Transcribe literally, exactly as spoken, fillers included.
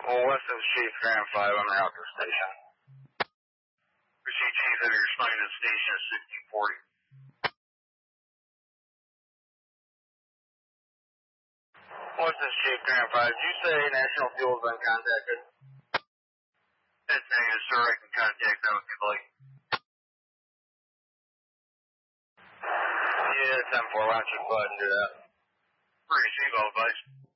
Well, Weston Chief, Grand five, on route to station. Receive Chief, enter your spine to station at sixteen forty. Weston Chief, Grand five, did you say National Fuel has been contacted? That's negative, sir. I can contact them if you'd like. Yeah, ten four, why don't you go ahead and do that? Receive all advice.